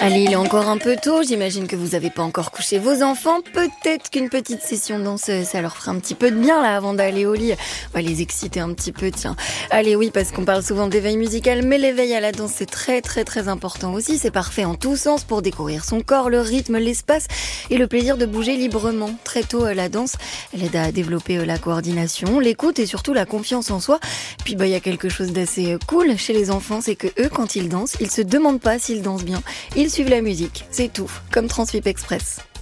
Allez, il est encore un peu tôt, j'imagine que vous n'avez pas encore couché vos enfants. Peut-être qu'une petite session danse, ça leur fera un petit peu de bien là avant d'aller au lit. On va les exciter un petit peu, tiens. Allez, oui, parce qu'on parle souvent d'éveil musical, mais l'éveil à la danse, c'est très très très important aussi. C'est parfait en tous sens pour découvrir son corps, le rythme, l'espace et le plaisir de bouger librement. Très tôt, la danse, elle aide à développer la coordination, l'écoute et surtout la confiance en soi. Puis il y a quelque chose d'assez cool chez les enfants, c'est que eux, quand ils dansent, ils se demandent pas s'ils dansent bien. Ils suivent la musique, c'est tout, comme Transwip Express.